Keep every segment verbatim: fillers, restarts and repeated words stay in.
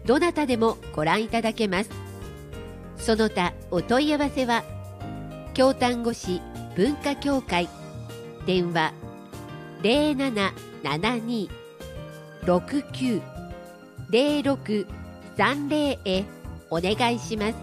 どなたでもご覧いただけます。その他お問い合わせは京丹後市文化協会電話 ゼロななななに ろくきゅう ゼロろく さんゼロ へお願いします。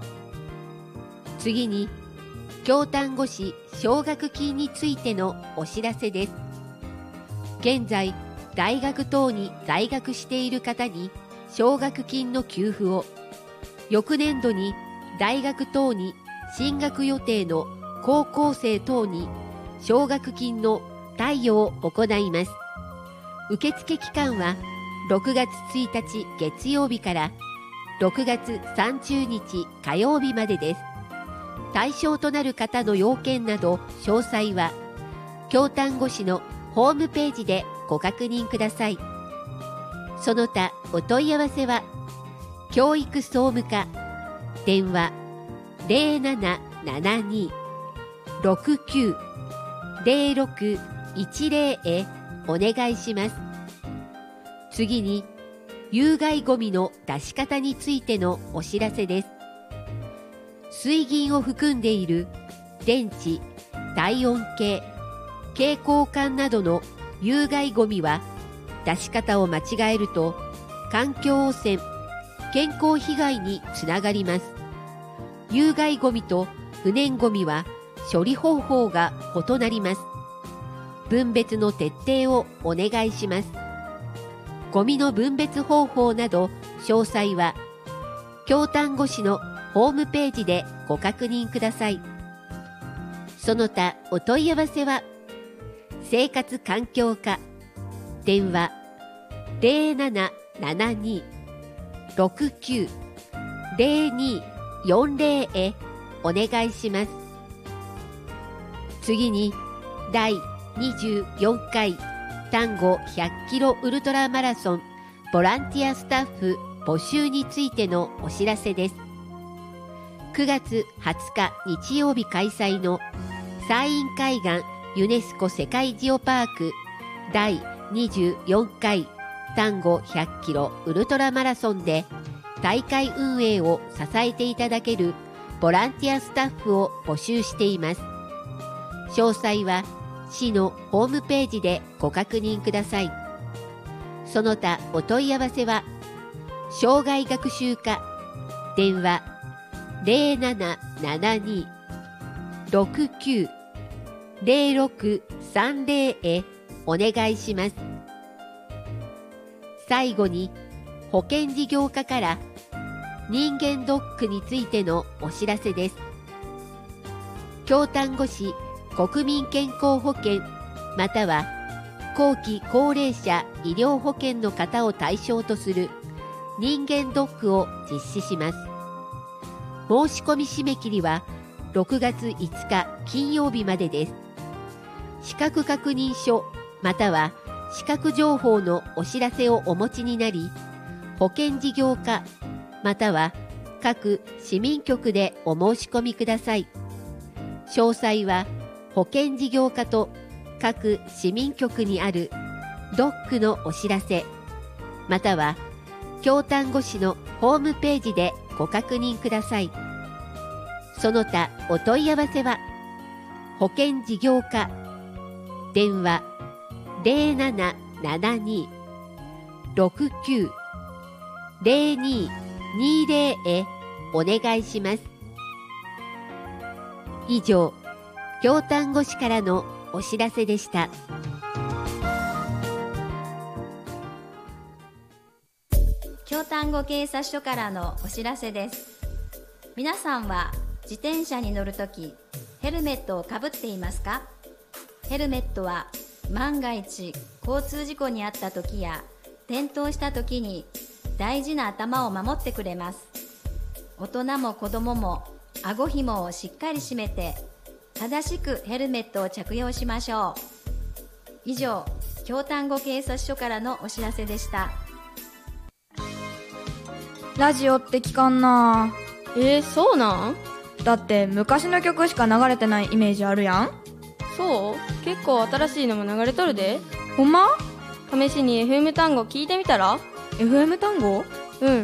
次に京丹後市奨学金についてのお知らせです。現在大学等に在学している方に奨学金の給付を、翌年度に大学等に進学予定の高校生等に奨学金の貸与を行います。受付期間はろくがつついたち月曜日からろくがつさんじゅうにち火曜日までです。対象となる方の要件など詳細は京丹後市のホームページでご確認ください。その他お問い合わせは教育総務課電話 ゼロななななに ろくきゅう ゼロろく いちゼロ へお願いします。次に有害ゴミの出し方についてのお知らせです。水銀を含んでいる電池、体温計、蛍光管などの有害ゴミは出し方を間違えると環境汚染、健康被害につながります。有害ゴミと不燃ゴミは処理方法が異なります。分別の徹底をお願いします。ゴミの分別方法など詳細は京丹後市のホームページでご確認ください。その他お問い合わせは生活環境課電話 ゼロななななに ろくきゅう ゼロに よんゼロ へお願いします。次にだいにじゅうよんかい丹後ひゃっキロウルトラマラソンボランティアスタッフ募集についてのお知らせです。くがつはつか日曜日開催の山陰海岸ユネスコ世界ジオパークだいにじゅうよんかい丹後ひゃっキロウルトラマラソンで大会運営を支えていただけるボランティアスタッフを募集しています。詳細は市のホームページでご確認ください。その他お問い合わせは障害学習課電話 ゼロななななに ろくきゅう ゼロろく さんゼロ へお願いします。最後に保険事業課から人間ドックについてのお知らせです。京丹後市国民健康保険または後期高齢者医療保険の方を対象とする人間ドックを実施します。申し込み締め切りはろくがついつか金曜日までです。資格確認書または資格情報のお知らせをお持ちになり、保険事業課または各市民局でお申し込みください。詳細は保険事業課と各市民局にあるドックのお知らせまたは京丹後市のホームページでご確認ください。その他お問い合わせは保険事業課電話 ゼロななななに ろくきゅう ゼロに にゼロ へお願いします。以上、京丹後市からのお知らせでした。 京丹後警察署からのお知らせです。皆さんは自転車に乗るときヘルメットをかぶっていますか？ヘルメットは万が一交通事故に遭ったときや転倒したときに大事な頭を守ってくれます。大人も子供も顎紐をしっかり締めて正しくヘルメットを着用しましょう。以上、京丹後警察署からのお知らせでした。 ラジオって聞かんな。 えー、そうなん？ だって昔の曲しか流れてないイメージあるやん。 そう？結構新しいのも流れとるで。 ほんま？ 試しに エフエム 単語聞いてみたら？ エフエム 単語？